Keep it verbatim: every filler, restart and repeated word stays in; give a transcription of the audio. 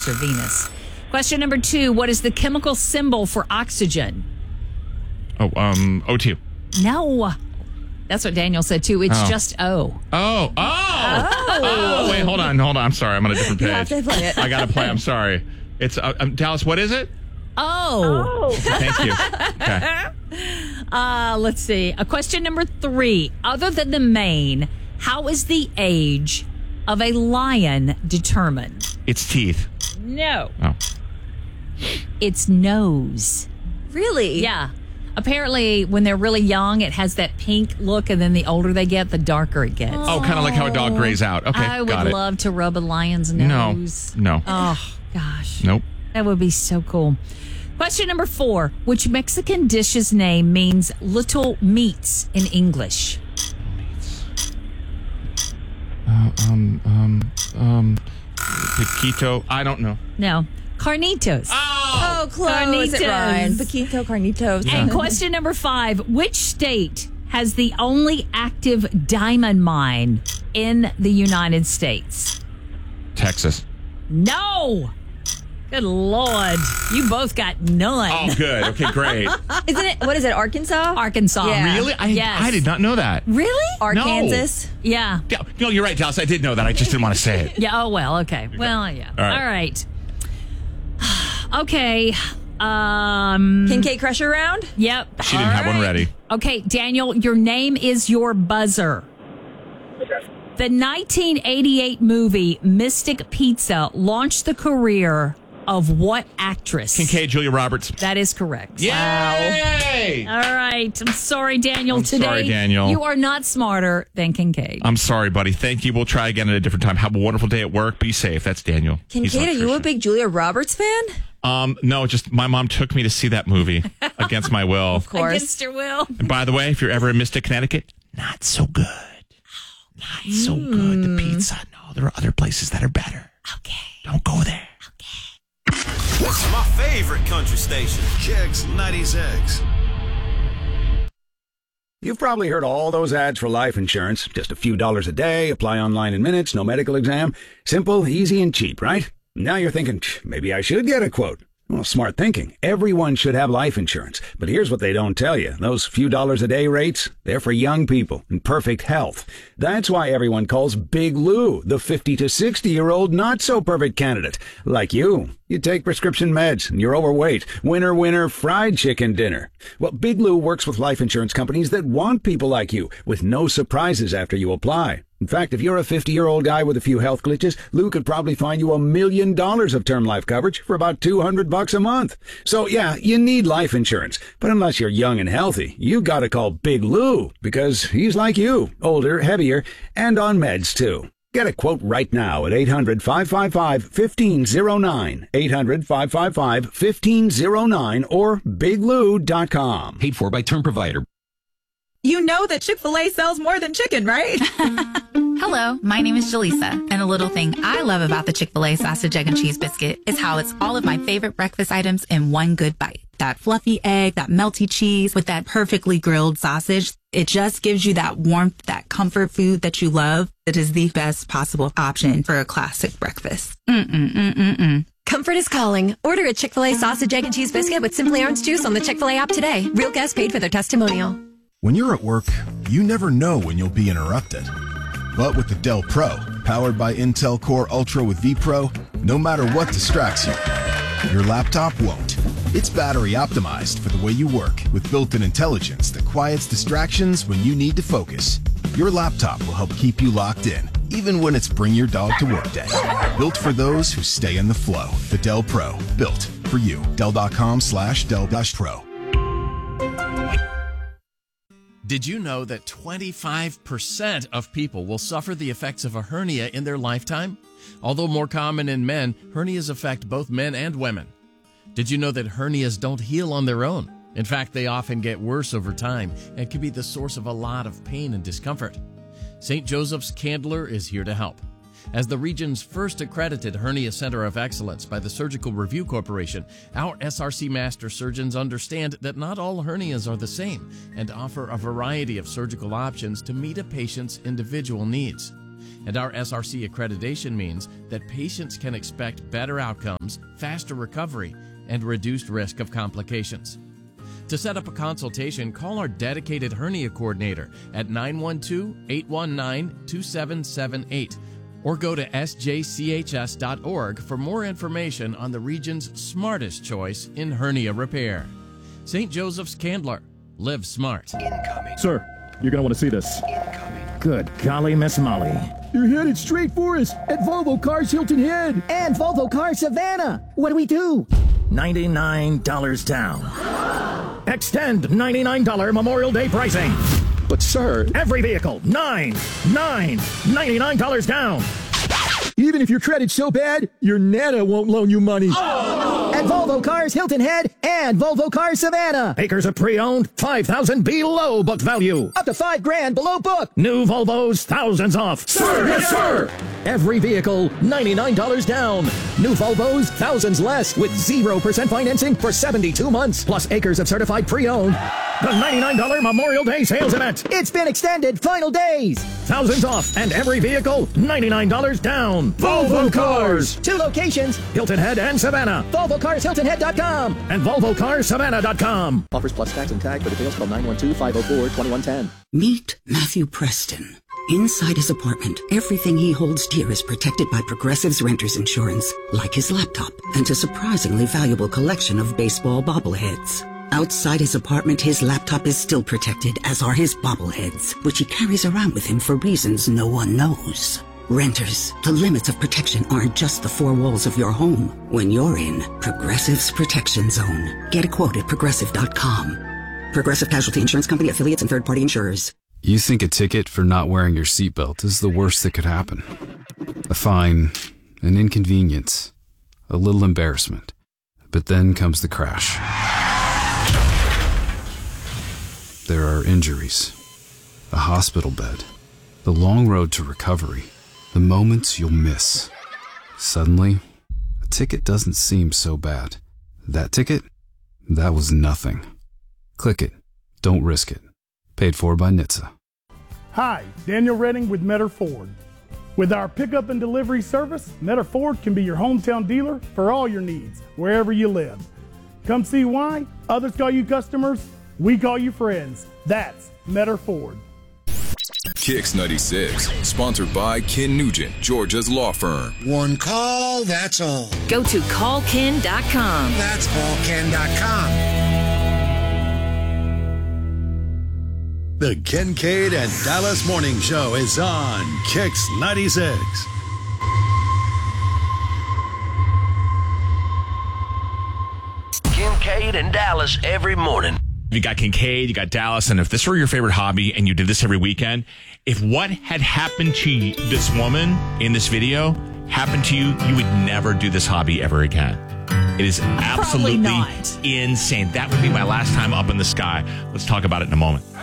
Mars or Venus. Question number two. What is the chemical symbol for oxygen? Oh, um, O two. No. That's what Daniel said, too. It's Oh. just O. Oh, oh, oh, oh. Wait, hold on, hold on. I'm sorry. I'm on a different page. You have to play it. I got to play. I'm sorry. It's, uh, um, Dallas, what is it? Oh. Thank you. Okay. Uh, let's see. A question number three. Other than the mane, how is the age of a lion determined? It's teeth. No. Oh. Its nose. Really? Yeah. Apparently, when they're really young, it has that pink look, and then the older they get, the darker it gets. Oh, kind of like how a dog grays out. Okay, I would got it. love to rub a lion's No, nose. no. Oh, gosh. Nope. That would be so cool. Question number four. Which Mexican dish's name means little meats in English? Uh, um, um, um, Paquito. I don't know. No. Carnitos. Oh! Oh, close. Carnitos. It rhymed. Paquito, carnitos. And question number five. Which state has the only active diamond mine in the United States? Texas. No. Good Lord. You both got none. Oh, good. Okay, great. Isn't it? What is it? Arkansas? Arkansas. Yeah. Really? I, Yes. I did not know that. Really? Arkansas. Yeah. Yeah, no, you're right, Dallas. I did know that. I just didn't want to say it. Yeah. Oh, well, okay. Well, yeah. All right. All right. Okay. Um. Kincaid Crusher round? Yep. She didn't All have one right. ready. Okay, Daniel, your name is your buzzer. The nineteen eighty-eight movie Mystic Pizza launched the career of what actress? Kincaid, Julia Roberts. That is correct. Yay! All right. I'm sorry, Daniel. I'm Today, sorry, Daniel. you are not smarter than Kincaid. I'm sorry, buddy. Thank you. We'll try again at a different time. Have a wonderful day at work. Be safe. That's Daniel. He's Kincaid, are you a electrician. big Julia Roberts fan? Um, no, just my mom took me to see that movie against my will. Of course. Against your will. And by the way, if you're ever in Mystic, Connecticut, not so good. Not so good. The pizza. No, there are other places that are better. Okay. Don't go there. This is my favorite country station, Chicks ninety-six. You've probably heard all those ads for life insurance. Just a few dollars a day, apply online in minutes, no medical exam. Simple, easy, and cheap, right? Now you're thinking, maybe I should get a quote. Well, smart thinking. Everyone should have life insurance. But here's what they don't tell you. Those few dollars a day rates, they're for young people in perfect health. That's why everyone calls Big Lou the fifty to sixty-year-old not-so-perfect candidate. Like you. You take prescription meds and you're overweight. Winner, winner, fried chicken dinner. Well, Big Lou works with life insurance companies that want people like you with no surprises after you apply. In fact, if you're a fifty-year-old guy with a few health glitches, Lou could probably find you a million dollars of term life coverage for about two hundred bucks a month. So yeah, you need life insurance. But unless you're young and healthy, you gotta call Big Lou because he's like you, older, heavier, and on meds too. Get a quote right now at eight hundred, five five five, one five zero nine, eight hundred, five five five, one five zero nine or big lou dot com. Paid for by Term Provider. You know that Chick-fil-A sells more than chicken, right? Hello, my name is Jaleesa, and a little thing I love about the Chick-fil-A sausage, egg, and cheese biscuit is how it's all of my favorite breakfast items in one good bite. That fluffy egg, that melty cheese with that perfectly grilled sausage. It just gives you that warmth, that comfort food that you love. It is the best possible option for a classic breakfast. Mm-mm-mm-mm-mm. Comfort is calling. Order a Chick-fil-A sausage, egg, and cheese biscuit with Simply Orange juice on the Chick-fil-A app today. Real guests paid for their testimonial. When you're at work, you never know when you'll be interrupted. But with the Dell Pro, powered by Intel Core Ultra with vPro, no matter what distracts you, your laptop won't. It's battery optimized for the way you work with built-in intelligence that quiets distractions when you need to focus. Your laptop will help keep you locked in, even when it's bring your dog to work day. Built for those who stay in the flow. The Dell Pro, built for you. Dell.com slash Dell Pro. Did you know that twenty-five percent of people will suffer the effects of a hernia in their lifetime? Although more common in men, hernias affect both men and women. Did you know that hernias don't heal on their own? In fact, they often get worse over time and can be the source of a lot of pain and discomfort. Saint Joseph's Candler is here to help. As the region's first accredited hernia center of excellence by the Surgical Review Corporation, our S R C master surgeons understand that not all hernias are the same and offer a variety of surgical options to meet a patient's individual needs. And our S R C accreditation means that patients can expect better outcomes, faster recovery, and reduced risk of complications. To set up a consultation, call our dedicated hernia coordinator at nine one two, eight one nine, two seven seven eight or go to S J C H S dot org for more information on the region's smartest choice in hernia repair. Saint Joseph's Candler. Live smart. Incoming. Sir, you're going to want to see this. Incoming. Good golly, Miss Molly. You're headed straight for us at Volvo Cars Hilton Head. And Volvo Cars Savannah. What do we do? ninety-nine dollars down. Extend ninety-nine dollars Memorial Day pricing. But sir, every vehicle, nine, nine, ninety-nine dollars down. Even if your credit's so bad, your Nana won't loan you money. Oh! At Volvo Cars Hilton Head and Volvo Cars Savannah. Acres of pre-owned, five thousand below book value. Up to five grand below book. New Volvos, thousands off. Sir, yes, sir. Every vehicle, ninety-nine dollars down. New Volvos, thousands less with zero percent financing for seventy-two months. Plus acres of certified pre-owned. The ninety-nine dollars Memorial Day sales event. It's been extended. Final days. Thousands off and every vehicle, ninety-nine dollars down. Volvo Cars. Two locations. Hilton Head and Savannah. Volvo Cars Hilton Head dot com. And Volvo Cars Savannah dot com. Offers plus tax and tag. For details, call nine one two, five oh four, two one one zero. Meet Matthew Preston. Inside his apartment, everything he holds dear is protected by Progressive's renter's insurance, like his laptop and a surprisingly valuable collection of baseball bobbleheads. Outside his apartment, his laptop is still protected, as are his bobbleheads, which he carries around with him for reasons no one knows. Renters, the limits of protection aren't just the four walls of your home. When you're in Progressive's Protection Zone, get a quote at progressive dot com. Progressive Casualty Insurance Company, affiliates, and third-party insurers. You think a ticket for not wearing your seatbelt is the worst that could happen. A fine, an inconvenience, a little embarrassment. But then comes the crash. There are injuries, a hospital bed, the long road to recovery, the moments you'll miss. Suddenly, a ticket doesn't seem so bad. That ticket? That was nothing. Click it. Don't risk it. Paid for by N H T S A. Hi, Daniel Redding with Metter Ford. With our pickup and delivery service, Metter Ford can be your hometown dealer for all your needs, wherever you live. Come see why others call you customers, we call you friends. That's Metter Ford. Kicks ninety-six, sponsored by Ken Nugent, Georgia's law firm. One call, that's all. Go to call ken dot com. That's call ken dot com. The Kincaid and Dallas Morning Show is on Kicks ninety-six. Kincaid and Dallas every morning. You got Kincaid, you got Dallas, and if this were your favorite hobby and you did this every weekend, if what had happened to you, this woman in this video happened to you, you would never do this hobby ever again. It is absolutely insane. That would be my last time up in the sky. Let's talk about it in a moment.